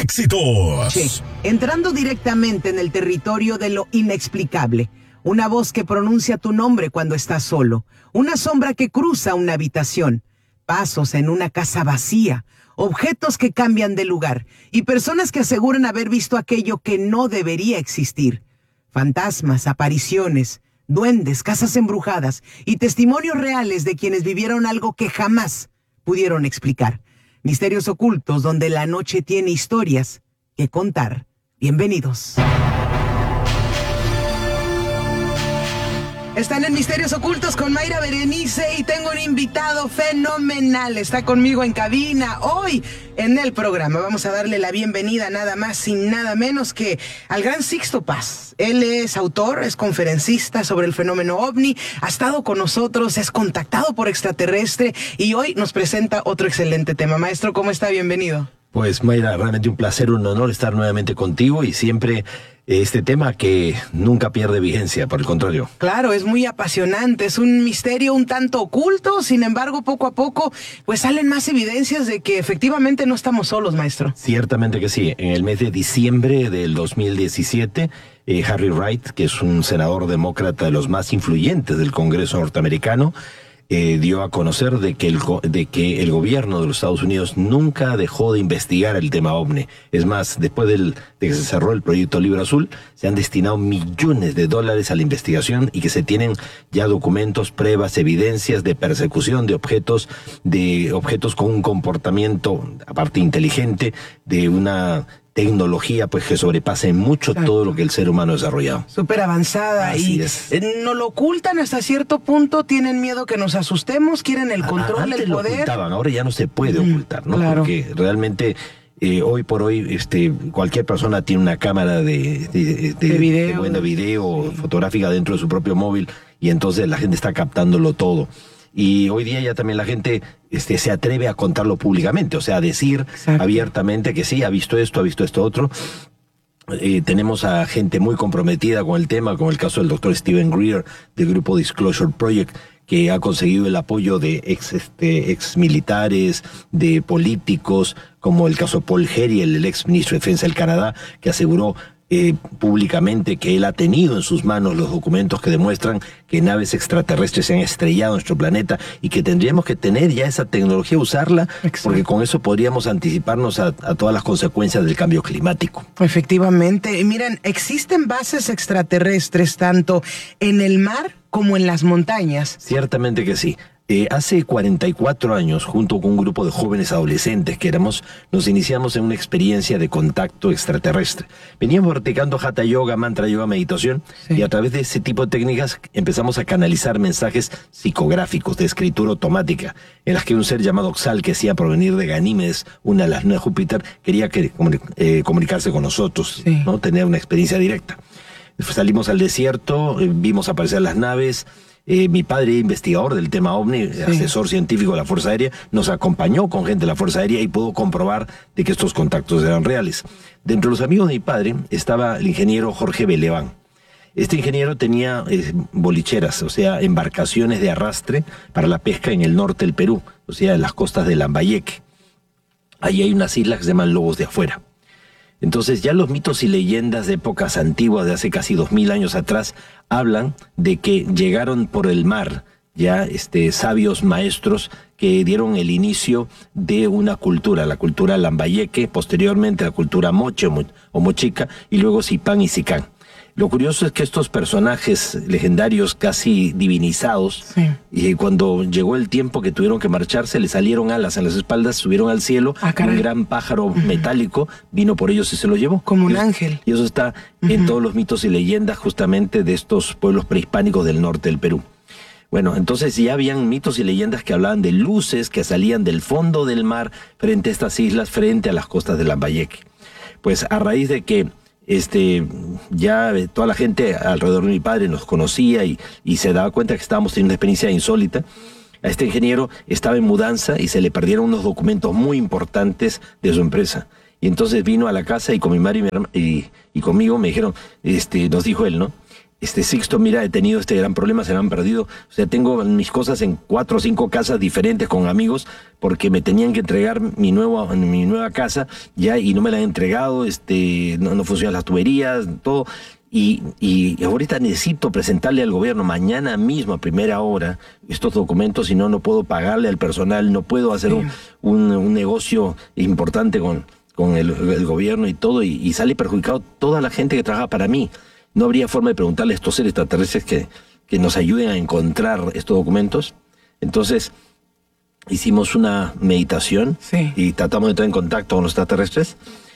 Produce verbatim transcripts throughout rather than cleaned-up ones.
éxitos. Che, entrando directamente en el territorio de lo inexplicable. Una voz que pronuncia tu nombre cuando estás solo. Una sombra que cruza una habitación. Pasos en una casa vacía. Objetos que cambian de lugar. Y personas que aseguran haber visto aquello que no debería existir. Fantasmas, apariciones, duendes, casas embrujadas y testimonios reales de quienes vivieron algo que jamás pudieron explicar. Misterios ocultos donde la noche tiene historias que contar. Bienvenidos. Están en Misterios Ocultos con Mayra Berenice y tengo un invitado fenomenal. Está conmigo en cabina hoy en el programa. Vamos a darle la bienvenida nada más y nada menos que al gran Sixto Paz. Él es autor, es conferencista sobre el fenómeno ovni, ha estado con nosotros, es contactado por extraterrestre y hoy nos presenta otro excelente tema. Maestro, ¿cómo está? Bienvenido. Pues Mayra, realmente un placer, un honor estar nuevamente contigo y siempre este tema que nunca pierde vigencia, por el contrario. Claro, es muy apasionante, es un misterio un tanto oculto, sin embargo, poco a poco, pues salen más evidencias de que efectivamente no estamos solos, maestro. Ciertamente que sí. En el mes de diciembre del dos mil diecisiete, eh, Harry Reid, que es un senador demócrata de los más influyentes del Congreso norteamericano, Eh, dio a conocer de que, el, de que el gobierno de los Estados Unidos nunca dejó de investigar el tema OVNI. Es más, después del, de que se cerró el proyecto Libro Azul, se han destinado millones de dólares a la investigación y que se tienen ya documentos, pruebas, evidencias de persecución de objetos, de objetos con un comportamiento, aparte inteligente, de una tecnología pues que sobrepasa en mucho Exacto. todo lo que el ser humano ha desarrollado. Súper avanzada. Así y es. No lo ocultan hasta cierto punto, tienen miedo que nos asustemos, quieren el control, Antes el poder. Lo ocultaban, ahora ya no se puede mm, ocultar, ¿no? Claro. Porque realmente eh, hoy por hoy este cualquier persona tiene una cámara de, de, de, de video, de buena video sí. fotográfica dentro de su propio móvil y entonces la gente está captándolo todo. Y hoy día ya también la gente este, se atreve a contarlo públicamente, o sea, a decir Exacto. abiertamente que sí, ha visto esto, ha visto esto otro. Eh, tenemos a gente muy comprometida con el tema, como el caso del doctor Steven Greer del grupo Disclosure Project, que ha conseguido el apoyo de ex, este, ex militares, de políticos, como el caso de Paul Heriel, el, el ex ministro de Defensa del Canadá, que aseguró Eh, públicamente que él ha tenido en sus manos los documentos que demuestran que naves extraterrestres se han estrellado en nuestro planeta y que tendríamos que tener ya esa tecnología, usarla, Exacto. porque con eso podríamos anticiparnos a, a todas las consecuencias del cambio climático. Efectivamente. Y miren, existen bases extraterrestres tanto en el mar como en las montañas. Ciertamente que sí. Eh, hace cuarenta y cuatro años, junto con un grupo de jóvenes adolescentes que éramos, nos iniciamos en una experiencia de contacto extraterrestre. Veníamos practicando Hatha Yoga, Mantra Yoga, meditación, sí. y a través de ese tipo de técnicas empezamos a canalizar mensajes psicográficos de escritura automática, en las que un ser llamado Oxal, que decía provenir de Ganímedes, una de las lunas de Júpiter, quería que, eh, comunicarse con nosotros, sí. ¿no? Tener una experiencia directa. Salimos al desierto, eh, vimos aparecer las naves. Eh, mi padre, investigador del tema OVNI, sí. asesor científico de la Fuerza Aérea, nos acompañó con gente de la Fuerza Aérea y pudo comprobar de que estos contactos eran reales. Dentro de los amigos de mi padre estaba el ingeniero Jorge Beleván. Este ingeniero tenía eh, bolicheras, o sea, embarcaciones de arrastre para la pesca en el norte del Perú, o sea, en las costas de Lambayeque. Ahí hay unas islas que se llaman Lobos de Afuera. Entonces ya los mitos y leyendas de épocas antiguas, de hace casi dos mil años atrás, hablan de que llegaron por el mar ya este, sabios maestros que dieron el inicio de una cultura, la cultura Lambayeque, posteriormente la cultura Moche o Mochica, y luego Zipán y Sicán. Lo curioso es que estos personajes legendarios casi divinizados, sí. y cuando llegó el tiempo que tuvieron que marcharse, le salieron alas en las espaldas, subieron al cielo, ah, un gran pájaro uh-huh. metálico vino por ellos y se lo llevó. Como un y, ángel. Y eso está uh-huh. en todos los mitos y leyendas justamente de estos pueblos prehispánicos del norte del Perú. Bueno, entonces ya habían mitos y leyendas que hablaban de luces que salían del fondo del mar frente a estas islas, frente a las costas de Lambayeque. Pues a raíz de que Este, ya toda la gente alrededor de mi padre nos conocía y, y se daba cuenta que estábamos teniendo una experiencia insólita. A este ingeniero estaba en mudanza y se le perdieron unos documentos muy importantes de su empresa. Y entonces vino a la casa y con mi madre y, mi, y, y conmigo me dijeron, este, nos dijo él, ¿no? Este Sixto, mira, he tenido este gran problema, se me han perdido. O sea, tengo mis cosas en cuatro o cinco casas diferentes con amigos porque me tenían que entregar mi nueva, mi nueva casa ya y no me la han entregado, este, no, no funcionan las tuberías, todo. Y, y ahorita necesito presentarle al gobierno mañana mismo a primera hora estos documentos, si no, no puedo pagarle al personal, no puedo hacer sí. un, un, un negocio importante con, con el, el gobierno y todo, y, y sale perjudicado toda la gente que trabaja para mí. ¿No habría forma de preguntarle a estos seres extraterrestres que, que nos ayuden a encontrar estos documentos? Entonces, hicimos una meditación sí. y tratamos de entrar en contacto con los extraterrestres.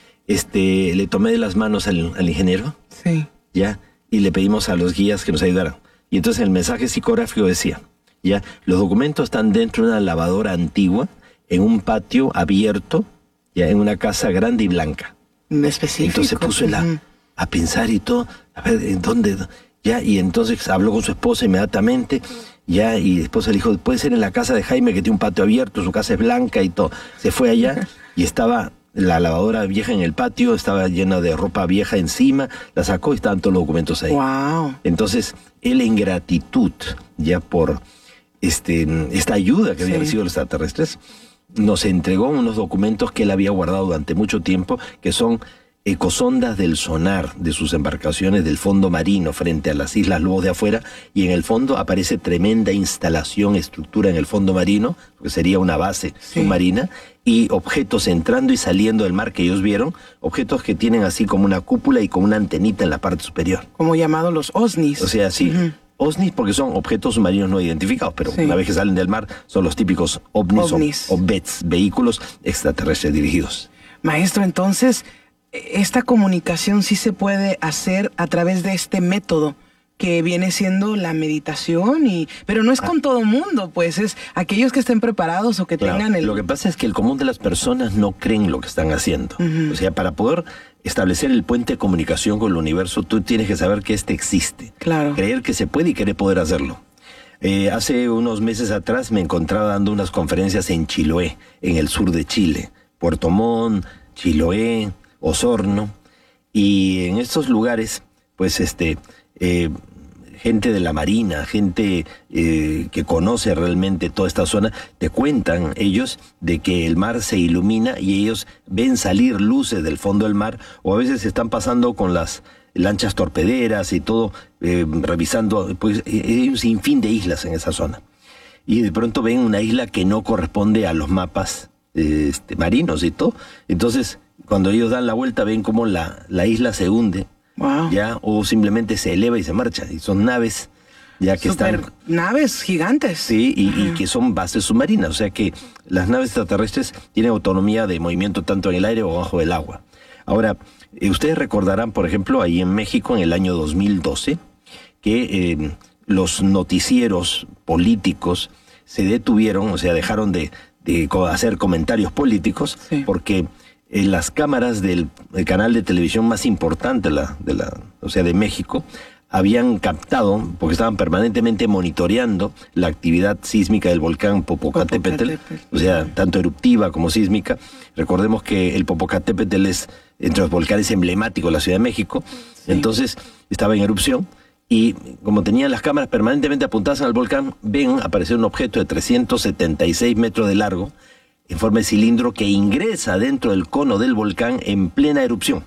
Este, le tomé de las manos al, al ingeniero sí. ¿ya? y le pedimos a los guías que nos ayudaran. Y entonces el mensaje psicográfico decía, ¿ya? los documentos están dentro de una lavadora antigua, en un patio abierto, ya en una casa grande y blanca. Específico. Entonces puso la... Uh-huh. a pensar y todo, a ver, ¿en dónde? Ya, y entonces habló con su esposa inmediatamente, ya, y después le dijo, puede ser en la casa de Jaime, que tiene un patio abierto, su casa es blanca y todo. Se fue allá y estaba la lavadora vieja en el patio, estaba llena de ropa vieja encima, la sacó y estaban todos los documentos ahí. Wow. Entonces, él en gratitud, ya por este, esta ayuda que había sí. recibido los extraterrestres, nos entregó unos documentos que él había guardado durante mucho tiempo, que son ecosondas del sonar de sus embarcaciones del fondo marino frente a las Islas Lobos de afuera, y en el fondo aparece tremenda instalación, estructura en el fondo marino, que sería una base sí. submarina, y objetos entrando y saliendo del mar que ellos vieron, objetos que tienen así como una cúpula y como una antenita en la parte superior. Como llamados los OSNIs. O sea, sí. Uh-huh. OSNIs porque son objetos submarinos no identificados, pero sí. una vez que salen del mar son los típicos ovnis, ovnis. o, o B E Ts, vehículos extraterrestres dirigidos. Maestro, entonces... esta comunicación sí se puede hacer a través de este método que viene siendo la meditación, y pero no es con ah. todo mundo, pues es aquellos que estén preparados o que claro. tengan el... Lo que pasa es que el común de las personas no creen lo que están haciendo. Uh-huh. O sea, para poder establecer el puente de comunicación con el universo, tú tienes que saber que este existe. Claro. Creer que se puede y querer poder hacerlo. Eh, hace unos meses atrás me encontraba dando unas conferencias en Chiloé, en el sur de Chile. Puerto Montt, Chiloé, Osorno, y en estos lugares, pues, este, eh, gente de la Marina, gente eh, que conoce realmente toda esta zona, te cuentan ellos de que el mar se ilumina y ellos ven salir luces del fondo del mar, o a veces están pasando con las lanchas torpederas y todo, eh, revisando, pues, hay un sinfín de islas en esa zona. Y de pronto ven una isla que no corresponde a los mapas eh, este, marinos y todo, entonces... cuando ellos dan la vuelta ven cómo la, la isla se hunde, wow. ya, o simplemente se eleva y se marcha. Y son naves ya que Super están... naves gigantes. Sí, y, y que son bases submarinas. O sea que las naves extraterrestres tienen autonomía de movimiento tanto en el aire o bajo el agua. Ahora, eh, ustedes recordarán, por ejemplo, ahí en México en el año dos mil doce, que eh, los noticieros políticos se detuvieron, o sea, dejaron de, de hacer comentarios políticos, sí. porque... en las cámaras del canal de televisión más importante de la, de la, o sea, de México, habían captado, porque estaban permanentemente monitoreando la actividad sísmica del volcán Popocatépetl, o sea, tanto eruptiva como sísmica. Recordemos que el Popocatépetl es entre los volcanes emblemáticos de la Ciudad de México, sí. entonces estaba en erupción, y como tenían las cámaras permanentemente apuntadas al volcán, ven aparecer un objeto de trescientos setenta y seis metros de largo, en forma de cilindro, que ingresa dentro del cono del volcán en plena erupción.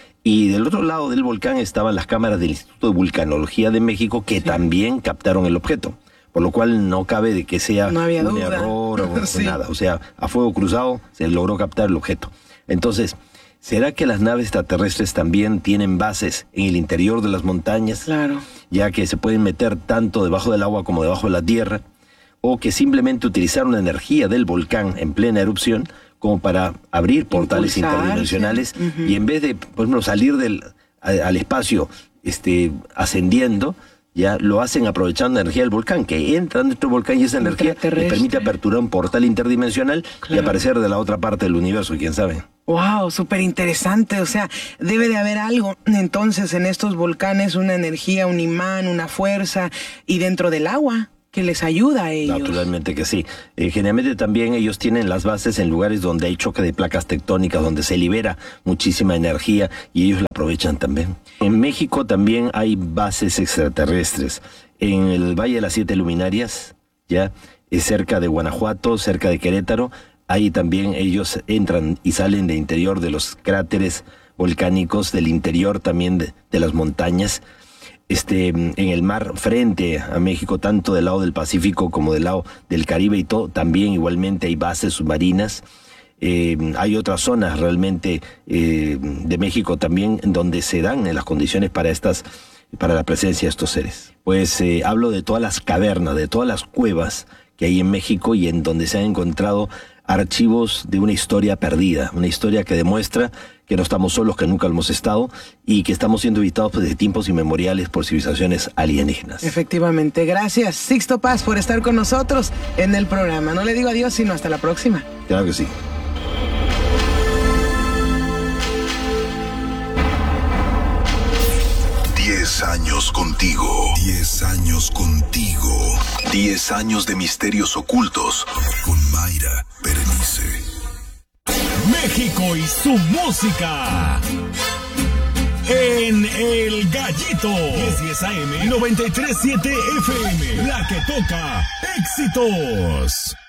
Y del otro lado del volcán estaban las cámaras del Instituto de Vulcanología de México, que sí. también captaron el objeto. Por lo cual no cabe de que sea no había un duda. error o sí. nada. O sea, a fuego cruzado se logró captar el objeto. Entonces, ¿será que las naves extraterrestres también tienen bases en el interior de las montañas? Claro. Ya que se pueden meter tanto debajo del agua como debajo de la tierra. O que simplemente utilizaron la energía del volcán en plena erupción como para abrir portales Impulsar, interdimensionales sí. uh-huh. y en vez de, por ejemplo, salir del, a, al espacio este, ascendiendo, ya lo hacen aprovechando la energía del volcán, que entra dentro del volcán y esa energía le permite aperturar un portal interdimensional claro. y aparecer de la otra parte del universo, quién sabe. Wow, súper interesante. O sea, debe de haber algo entonces en estos volcanes, una energía, un imán, una fuerza, y dentro del agua, que les ayuda a ellos. Naturalmente que sí. Eh, generalmente también ellos tienen las bases en lugares donde hay choque de placas tectónicas, donde se libera muchísima energía y ellos la aprovechan también. En México también hay bases extraterrestres. En el Valle de las Siete Luminarias, ya, es cerca de Guanajuato, cerca de Querétaro, ahí también ellos entran y salen del interior de los cráteres volcánicos, del interior también de, de las montañas. Este, en el mar frente a México, tanto del lado del Pacífico como del lado del Caribe y todo, también igualmente hay bases submarinas. Eh, hay otras zonas realmente eh, de México también donde se dan las condiciones para estas, para la presencia de estos seres. Pues eh, hablo de todas las cavernas, de todas las cuevas que hay en México y en donde se han encontrado archivos de una historia perdida, una historia que demuestra que no estamos solos, que nunca lo hemos estado y que estamos siendo visitados desde tiempos inmemoriales por civilizaciones alienígenas. Efectivamente. Gracias, Sixto Paz, por estar con nosotros en el programa. No le digo adiós, sino hasta la próxima. Claro que sí. Diez años contigo. Diez años contigo. Diez años de misterios ocultos con Mayra Berenice. México y su música. En El Gallito. diez diez A M, noventa y tres punto siete F M. La que toca éxitos.